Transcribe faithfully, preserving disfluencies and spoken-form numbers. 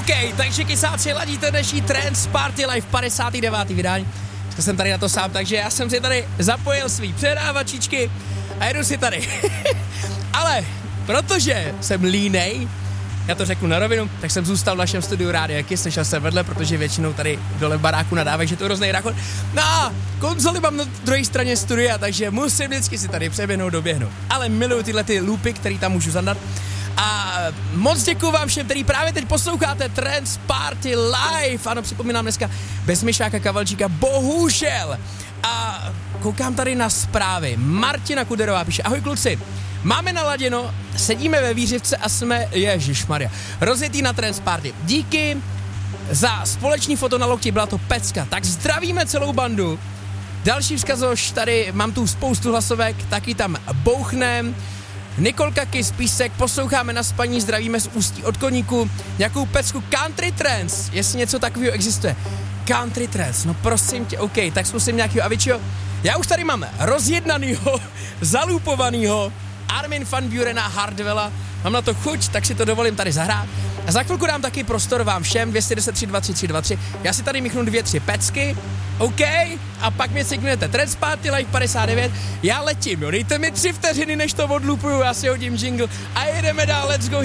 OK, takže kysáci, ladíte dnešní Trance Party Live padesátý devátý vydání. Dneska jsem tady na to sám, takže já jsem si tady zapojil svý předávačičky a jedu si tady. Ale protože jsem línej, já to řeknu na rovinu, tak jsem zůstal v našem studiu Rádia Kiss, slyšel jsem vedle, protože většinou tady dole v baráku nadávají, že to je hrozný ráchod. No a konzoli mám na druhé straně studia, takže musím vždycky si tady přeběhnout, doběhnout. Ale miluju tyhle ty loopy, který tam můžu zandat. A moc děkuju vám všem, který právě teď posloucháte Trance Party Live. Ano, připomínám dneska bez Myšáka Kavalčíka, bohužel. A koukám tady na zprávy. Martina Kuderová píše, ahoj kluci, máme naladěno, sedíme ve Vířivce a jsme, ježišmarja, rozjetý na Trance Party. Díky za společný foto na lokti, byla to pecka. Tak zdravíme celou bandu. Další vzkazoš, tady mám tu spoustu hlasovek, taky tam bouchnem. Nikolka Kiss, Písek, posloucháme na spaní, zdravíme z Ústí od Koníku, nějakou pecku Country Trance, jestli něco takového existuje. Country Trance, no prosím tě, OK, tak zkusím nějakýho Aviciiho. Já už tady mám rozjednanýho, zalupovanýho Armin van Burena Hardwella, mám na to chuť, tak si to dovolím tady zahrát. A za chvilku dám taky prostor vám všem, dvě set deset tři dva tři tři dva tři, já si tady míchnu dvě, tři pecky, OK, a pak mě signujete Trance Party Live padesát devět, já letím, jo, dejte mi tři vteřiny, než to odlupuju, já si hodím jingle a jedeme dál, let's go.